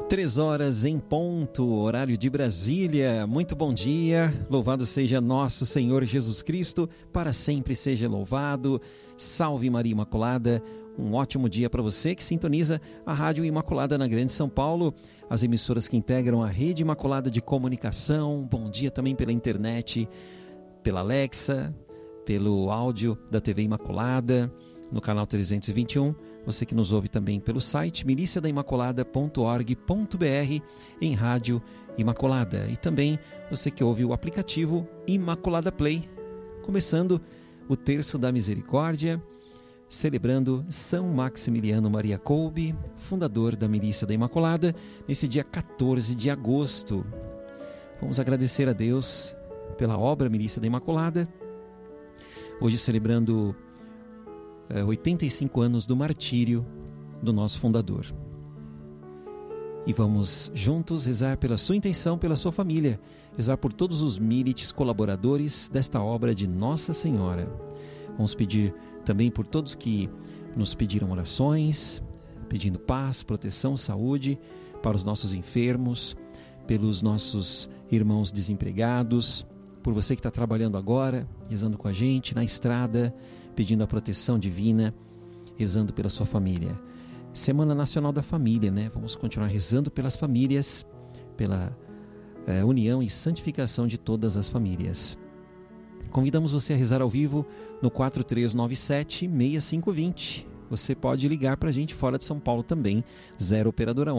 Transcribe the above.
3 horas em ponto, horário de Brasília. Muito bom dia, louvado seja nosso Senhor Jesus Cristo, para sempre seja louvado. Salve Maria Imaculada, um ótimo dia para você que sintoniza a Rádio Imaculada na Grande São Paulo, as emissoras que integram a Rede Imaculada de Comunicação. Bom dia também pela internet, pela Alexa, pelo áudio da TV Imaculada, no canal 321. Você que nos ouve também pelo site miliciadaimaculada.org.br em Rádio Imaculada. E também você que ouve o aplicativo Imaculada Play. Começando o Terço da Misericórdia, celebrando São Maximiliano Maria Kolbe, fundador da Milícia da Imaculada, nesse dia 14 de agosto. Vamos agradecer a Deus pela obra Milícia da Imaculada. Hoje celebrando 85 anos do martírio do nosso fundador. E vamos juntos rezar pela sua intenção, pela sua família, rezar por todos os milites colaboradores desta obra de Nossa Senhora. Vamos pedir também por todos que nos pediram orações, pedindo paz, proteção, saúde para os nossos enfermos, pelos nossos irmãos desempregados, por você que está trabalhando agora, rezando com a gente na estrada, pedindo a proteção divina, rezando pela sua família. Semana Nacional da Família, né? Vamos continuar rezando pelas famílias, pela união e santificação de todas as famílias. Convidamos você a rezar ao vivo no 4397-6520. Você pode ligar para a gente fora de São Paulo também, 0 operadora